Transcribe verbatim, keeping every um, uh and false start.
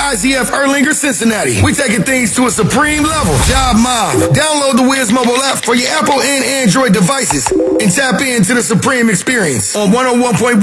I Z F Erlinger, Cincinnati. We taking things to a supreme level. Job Mob. Download the Wiz mobile app for your Apple and Android devices and tap into the supreme experience on one oh one point one